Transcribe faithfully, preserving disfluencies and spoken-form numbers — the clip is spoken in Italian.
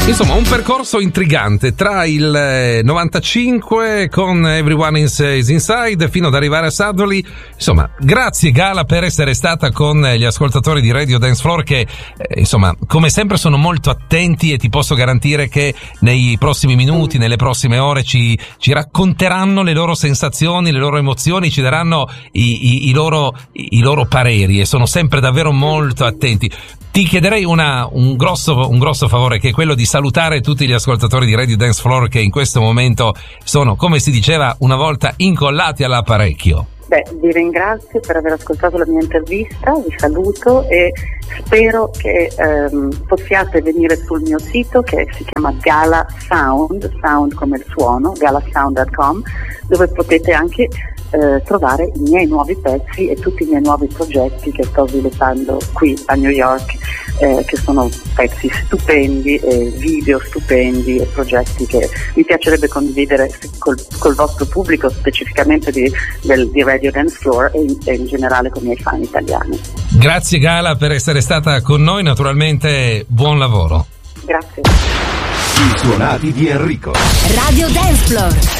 Insomma, un percorso intrigante tra il novantacinque con Everyone is, is Inside fino ad arrivare a Sadoli. Insomma, grazie Gala per essere stata con gli ascoltatori di Radio Dance Floor che, eh, insomma, come sempre sono molto attenti e ti posso garantire che nei prossimi minuti, nelle prossime ore ci, ci racconteranno le loro sensazioni, le loro emozioni, ci daranno i, i, i loro, i loro pareri e sono sempre davvero molto attenti. Ti chiederei una, un grosso, un grosso favore, che è quello di salutare tutti gli ascoltatori di Radio Dance Floor che in questo momento sono, come si diceva una volta, incollati all'apparecchio. Beh, vi ringrazio per aver ascoltato la mia intervista, vi saluto e spero che ehm, possiate venire sul mio sito che si chiama Gala Sound, sound come il suono, galasound punto com, dove potete anche eh, trovare i miei nuovi pezzi e tutti i miei nuovi progetti che sto sviluppando qui a New York, eh, che sono pezzi stupendi, e video stupendi e progetti che mi piacerebbe condividere col, col vostro pubblico, specificamente di, del, di Radio Dance Floor e in, e in generale con i miei fan italiani. Grazie Gala per essere stata con noi, naturalmente buon lavoro. Grazie. I suonati di Enrico. Radio Dance Floor.